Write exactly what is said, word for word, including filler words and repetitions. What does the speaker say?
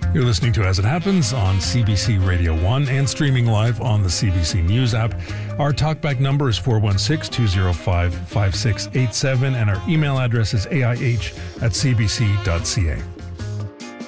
You're listening to As It Happens on C B C Radio one and streaming live on the C B C News app. Our talkback number is four one six, two zero five, five six eight seven and our email address is A I H at c b c dot c a.